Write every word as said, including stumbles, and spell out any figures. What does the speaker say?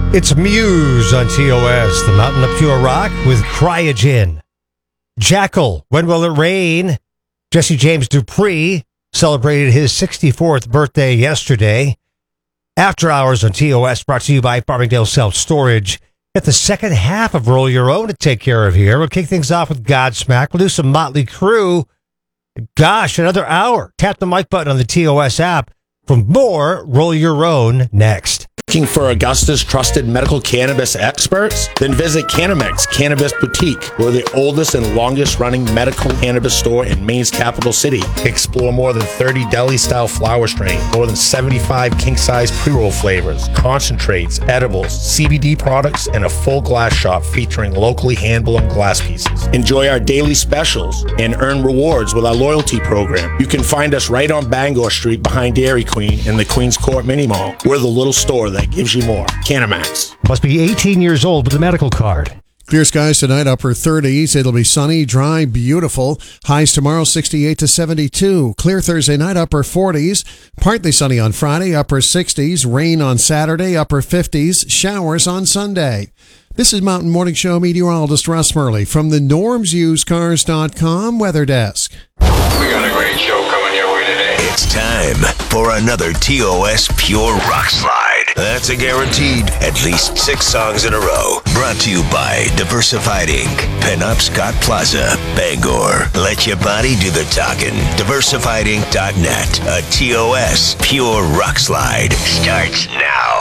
It's Muse on T O S, the Mountain of Pure Rock with Cryogen. Jackal, When Will It Rain? Jesse James Dupree celebrated his sixty-fourth birthday yesterday. After Hours on T O S, brought to you by Farmingdale Self Storage. Get the second half of Roll Your Own to take care of here. We'll kick things off with Godsmack. We'll do some Motley Crue. Gosh, another hour. Tap the mic button on the T O S app for more Roll Your Own next. Looking for Augusta's trusted medical cannabis experts? Then visit Canamex Cannabis Boutique. We're the oldest and longest running medical cannabis store in Maine's capital city. Explore more than thirty deli-style flower strains, more than seventy-five king-size pre-roll flavors, concentrates, edibles, C B D products, and a full glass shop featuring locally hand-blown glass pieces. Enjoy our daily specials and earn rewards with our loyalty program. You can find us right on Bangor Street behind Dairy Queen in the Queens Court Mini Mall. We're the little store that gives you more. Canamax. Must be eighteen years old with a medical card. Clear skies tonight, upper thirties. It'll be sunny, dry, beautiful. Highs tomorrow, sixty-eight to seventy-two. Clear Thursday night, upper forties. Partly sunny on Friday, upper sixties. Rain on Saturday, upper fifties. Showers on Sunday. This is Mountain Morning Show meteorologist Russ Murley from the norms used cars dot com weather desk. We got a great show coming your way today. It's time for another T O S Pure Rock Slide. That's a guaranteed at least six songs in a row. Brought to you by Diversified Incorporated. Penobscot Plaza, Bangor. Let your body do the talking. diversified inc dot net. A T O S Pure Rock Slide starts now.